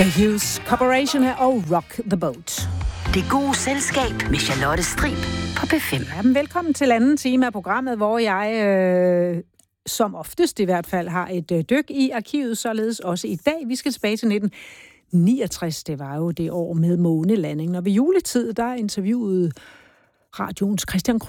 Hughes Corporation og Rock the Boat. Det gode selskab med Charlotte Strib på P5. Ja, velkommen til anden time af programmet, hvor jeg som oftest i hvert fald har et dyk i arkivet, således også i dag. Vi skal tilbage til 1969. Det var jo det år med månelandingen. Og ved juletid, der interviewede radioens Christian